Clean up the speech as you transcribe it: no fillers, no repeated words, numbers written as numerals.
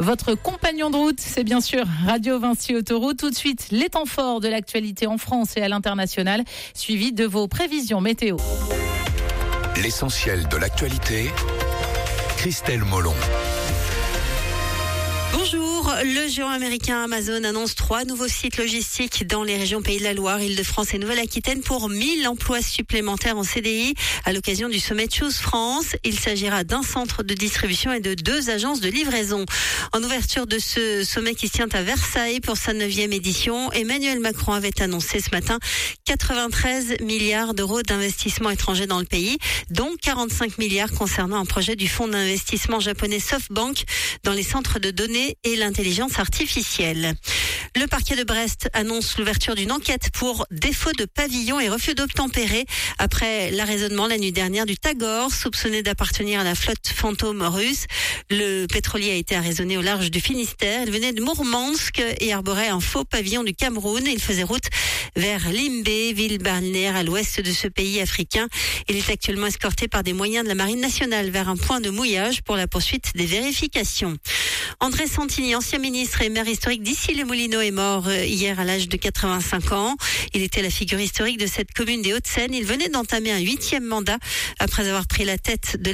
Votre compagnon de route, c'est bien sûr Radio Vinci Autoroute. Tout de suite, les temps forts de l'actualité en France et à l'international, suivi de vos prévisions météo. L'essentiel de l'actualité, Christelle Molon. Bonjour, le géant américain Amazon annonce 3 nouveaux sites logistiques dans les régions Pays de la Loire, Île-de-France et Nouvelle-Aquitaine pour 1000 emplois supplémentaires en CDI à l'occasion du sommet Choose France. Il s'agira d'un centre de distribution et de 2 agences de livraison. En ouverture de ce sommet qui se tient à Versailles pour sa 9e édition, Emmanuel Macron avait annoncé ce matin 93 milliards d'euros d'investissements étrangers dans le pays, dont 45 milliards concernant un projet du fonds d'investissement japonais SoftBank dans les centres de données et l'intelligence artificielle. Le parquet de Brest annonce l'ouverture d'une enquête pour défaut de pavillon et refus d'obtempérer après l'arraisonnement la nuit dernière du Tagor, soupçonné d'appartenir à la flotte fantôme russe. Le pétrolier a été arraisonné au large du Finistère. Il venait de Mourmansk et arborait un faux pavillon du Cameroun. Il faisait route vers Limbé, ville balnéaire à l'ouest de ce pays africain. Il est actuellement escorté par des moyens de la Marine nationale vers un point de mouillage pour la poursuite des vérifications. André Santini, ancien ministre et maire historique d'Issy-les-Moulineaux, est mort hier à l'âge de 85 ans. Il était la figure historique de cette commune des Hauts-de-Seine. Il venait d'entamer un 8e mandat après avoir pris la tête de